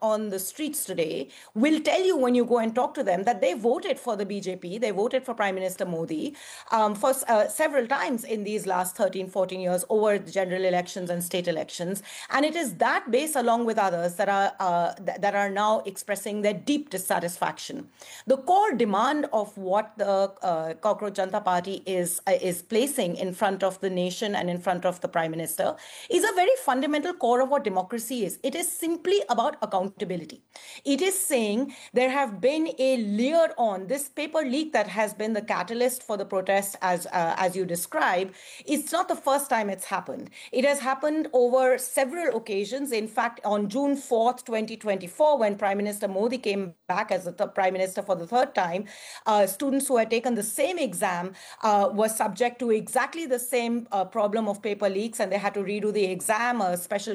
on the streets today will tell you when you go and talk to them that they voted for the BJP, they voted for Prime Minister Modi for several times in these last 13, 14 years over the general elections and state elections. And it is that base, along with others, that are now expressing their deep dissatisfaction. The core demand of what the Cockroach Janata Party is placing in front of the nation and in front of the Prime Minister is a very fundamental core of what democracy is. It is simply about accountability. It is saying there have been a layer on this paper leak that has been the catalyst for the protest, as you describe. It's not the first time it's happened. It has happened over several occasions. In fact, on June 4th, 2024, when Prime Minister Modi came back as the Prime Minister for the third time, students who had taken the same exam were subject to exactly the same problem of paper leaks, and they had to redo the exam. A special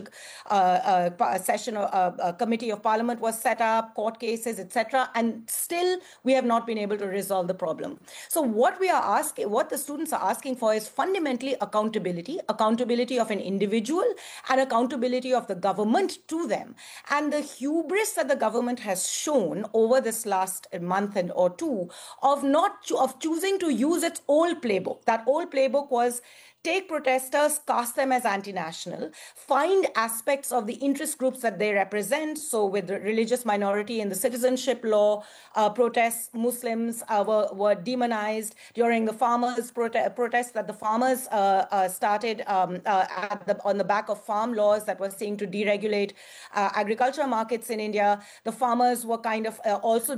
session, a committee of parliament was set up, court cases, etc. And still, we have not been able to resolve the problem. So what the students are asking for is fundamentally accountability of an individual and accountability of the government to them. And the hubris that the government has shown over this last month or two of choosing to use its old playbook. That old playbook was take protesters, cast them as anti-national, find aspects of the interest groups that they represent. So with the religious minority in the citizenship law, protests, Muslims were demonized during the farmers' protests that the farmers started on the back of farm laws that were seeking to deregulate agricultural markets in India. The farmers were kind of also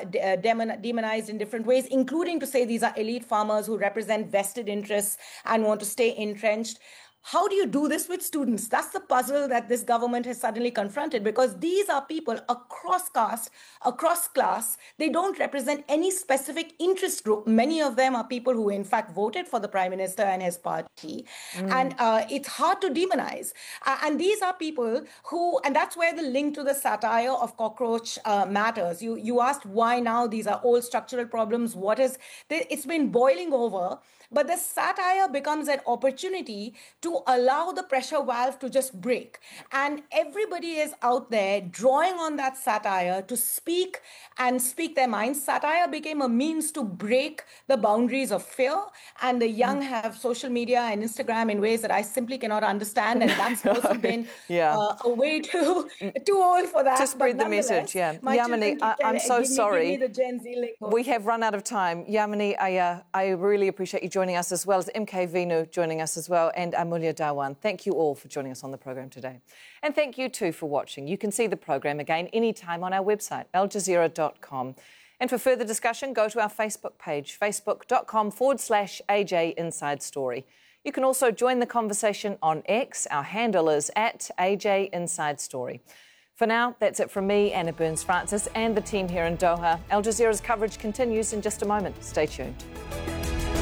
demonized in different ways, including to say these are elite farmers who represent vested interests and want to stay entrenched. How do you do this with students? That's the puzzle that this government has suddenly confronted, because these are people across caste, across class. They don't represent any specific interest group. Many of them are people who, in fact, voted for the Prime Minister and his party. And it's hard to demonize. And these are people who, and that's where the link to the satire of Cockroach matters. You asked why now these are old structural problems. It's been boiling over. But the satire becomes an opportunity to allow the pressure valve to just break. And everybody is out there drawing on that satire to speak their minds. Satire became a means to break the boundaries of fear. And the young have social media and Instagram in ways that I simply cannot understand. And that's also been a way too old for that. To spread the message, yeah. Yamini, I'm so sorry. Give me the Gen Z link. We have run out of time. Yamini Iyer, I really appreciate you joining us, as well as MK Vinu joining us as well, and Amulya Dhawan. Thank you all for joining us on the program today. And thank you too for watching. You can see the program again anytime on our website, aljazeera.com. And for further discussion, go to our Facebook page, facebook.com/AJ Inside Story. You can also join the conversation on X. Our handle is @AJ Inside Story. For now, that's it from me, Anna Burns-Francis, and the team here in Doha. Al Jazeera's coverage continues in just a moment. Stay tuned.